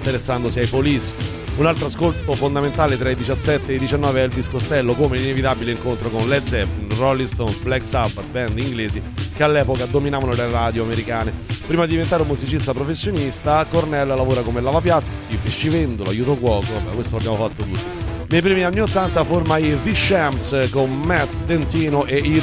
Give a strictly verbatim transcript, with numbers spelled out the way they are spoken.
interessandosi ai Police. Un altro ascolto fondamentale tra i diciassette e i diciannove è Elvis Costello, come l'inevitabile incontro con Led Zeppelin, Rolling Stones, Black Sabbath, band inglesi che all'epoca dominavano le radio americane. Prima di diventare un musicista professionista, Cornell lavora come lavapiatti, pescivendolo, aiuto cuoco, vabbè, questo l'abbiamo fatto tutti. Nei primi anni ottanta forma i The Shams con Matt Dentino e i